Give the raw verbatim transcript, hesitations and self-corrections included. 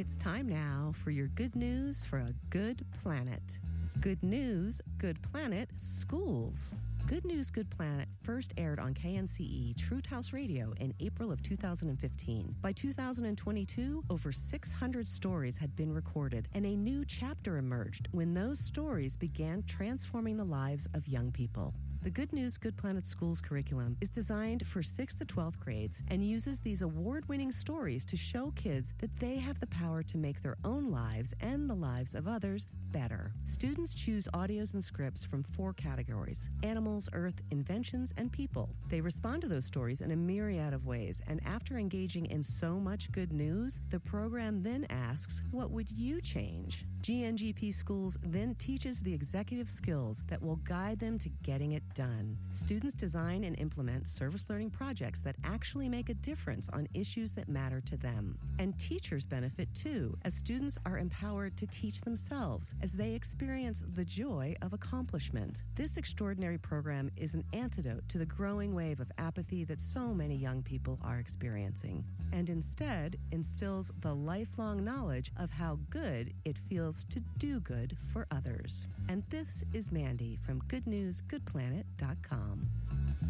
It's time now for your good news for a good planet. Good news, good planet, schools. Good News, Good Planet first aired on K N C E Truth House Radio in April of two thousand fifteen. By two thousand twenty-two, over six hundred stories had been recorded, and a new chapter emerged when those stories began transforming the lives of young people. The Good News, Good Planet Schools curriculum is designed for sixth to twelfth grades and uses these award-winning stories to show kids that they have the power to make their own lives and the lives of others better. Students choose audios and scripts from four categories: animals, earth, inventions, and people. They respond to those stories in a myriad of ways, and after engaging in so much good news, the program then asks, what would you change? G N G P Schools then teaches the executive skills that will guide them to getting it done. Students design and implement service learning projects that actually make a difference on issues that matter to them. And teachers benefit too, as students are empowered to teach themselves as they experience the joy of accomplishment. This extraordinary program is an antidote to the growing wave of apathy that so many young people are experiencing, and instead instills the lifelong knowledge of how good it feels to do good for others. And this is Mandy from good news good planet dot com.